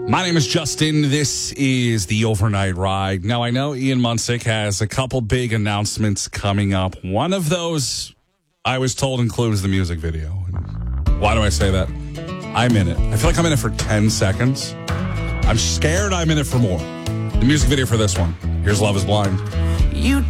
My name is Justin. This is the Overnight Ride. Now, I know Ian Munsick has a couple big announcements coming up. One of those, I was told, includes the music video. Why do I say that? I'm in it. I feel like I'm in it for 10 seconds. I'm scared I'm in it for more. The music video for this one. Here's Love is Blind. You